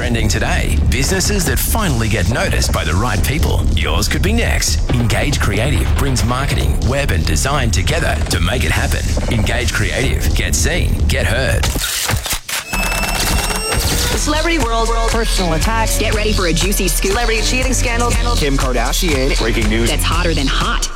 trending today. Businesses that finally get noticed by the right people. Yours could be next. Engage Creative brings marketing, web and design together to make it happen. Engage Creative. Get seen. Get heard. The celebrity world, personal attacks. Get ready for a juicy scoop. Celebrity cheating scandal. Kim Kardashian. Breaking news. That's hotter than hot.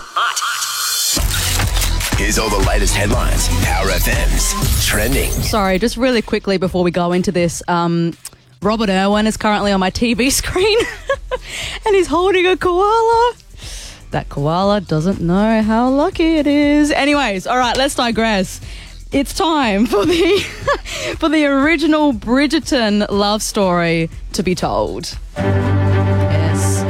Here's all the latest headlines. Power FM's trending. Sorry, just really quickly before we go into this, Robert Irwin is currently on my TV screen and he's holding a koala. That koala doesn't know how lucky it is. Anyways, all right, let's digress. It's time for the for the original Bridgerton love story to be told. Yes.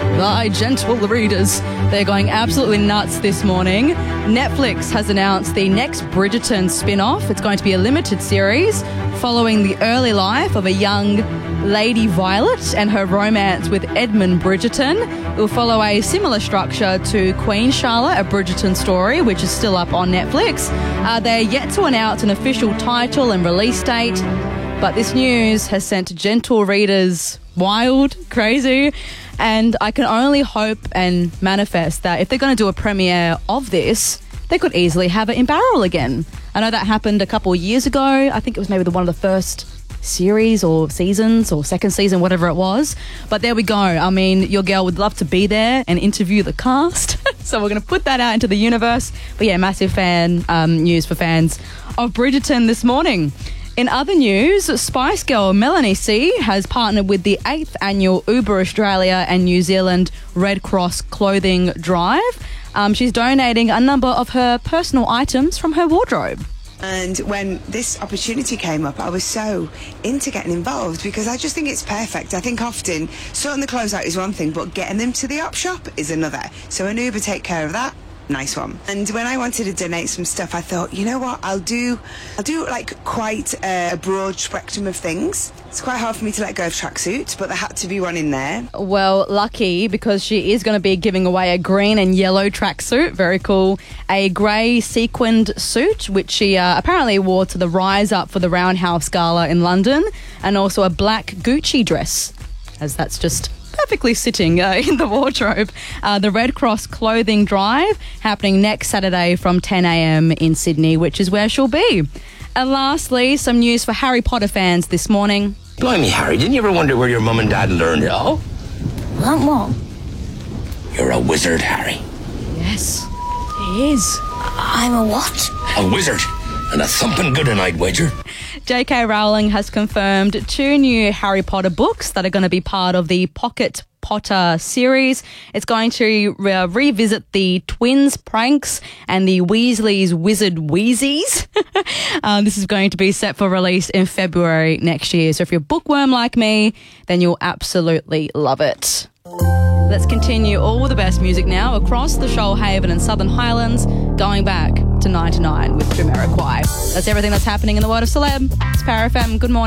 My gentle readers, they're going absolutely nuts this morning. Netflix has announced the next Bridgerton spin-off. It's going to be a limited series following the early life of a young Lady Violet and her romance with Edmund Bridgerton. It will follow a similar structure to Queen Charlotte, a Bridgerton story, which is still up on Netflix. They're yet to announce an official title and release date, but this news has sent gentle readers wild, crazy, and I can only hope and manifest that if they're going to do a premiere of this, they could easily have it in barrel again. I know that happened a couple of years ago. I think it was maybe one of the first series or seasons or second season, whatever it was. But there we go. I mean, your girl would love to be there and interview the cast. So we're going to put that out into the universe. But yeah, massive fan news for fans of Bridgerton this morning. In other news, Spice Girl Melanie C has partnered with the 8th annual Uber Australia and New Zealand Red Cross clothing drive. She's donating a number of her personal items from her wardrobe. And when this opportunity came up, I was so into getting involved because I just think it's perfect. I think often sorting the clothes out is one thing, but getting them to the op shop is another. So an Uber take care of that. Nice one. And when I wanted to donate some stuff, I thought, you know what, I'll do like quite a broad spectrum of things. It's quite hard for me to let go of tracksuits, but there had to be one in there. Well, lucky, because she is going to be giving away a green and yellow tracksuit. Very cool. A grey sequined suit, which she apparently wore to the Rise Up for the Roundhouse Gala in London, and also a black Gucci dress, as that's just perfectly sitting in the wardrobe. The Red Cross clothing drive happening next Saturday from 10 a.m. in Sydney, which is where she'll be. And lastly, some news for Harry Potter fans this morning. Blimey, Harry, didn't you ever wonder where your mum and dad learned it all? What? You're a wizard, Harry. Yes, he is. I'm a what? A wizard. And a thumping good, and I'd wager. J.K. Rowling has confirmed 2 new Harry Potter books that are going to be part of the Pocket Potter series. It's going to revisit the twins' pranks and the Weasleys' wizard Wheezies. This is going to be set for release in February next year. So if you're a bookworm like me, then you'll absolutely love it. Let's continue all the best music now across the Shoalhaven and Southern Highlands, going back to 99 with Jamiroquai. That's everything that's happening in the world of celeb. It's Power FM. Good morning.